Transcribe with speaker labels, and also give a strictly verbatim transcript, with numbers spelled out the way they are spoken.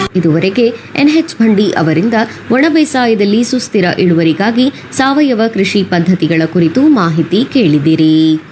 Speaker 1: ಇದುವರೆಗೆ ಎನ್ಎಚ್ ಭಂಡಿ ಅವರಿಂದ ಒಣ ಬೇಸಾಯದಲ್ಲಿ ಸುಸ್ಥಿರ ಇಳುವರಿಗಾಗಿ ಸಾವಯವ ಕೃಷಿ ಪದ್ಧತಿಗಳ ಕುರಿತು ಮಾಹಿತಿ ಕೇಳಿದಿರಿ.